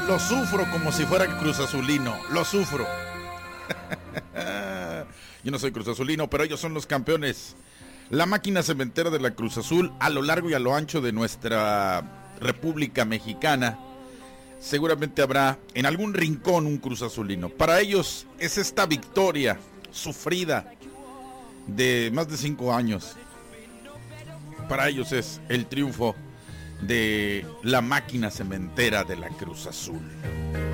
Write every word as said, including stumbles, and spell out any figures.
Lo sufro como si fuera Cruz Azulino, lo sufro. Yo no soy Cruz Azulino, pero ellos son los campeones. La máquina cementera de la Cruz Azul, a lo largo y a lo ancho de nuestra República Mexicana, seguramente habrá en algún rincón un Cruz Azulino. Para ellos es esta victoria sufrida de más de cinco años. Para ellos es el triunfo de la máquina cementera de la Cruz Azul.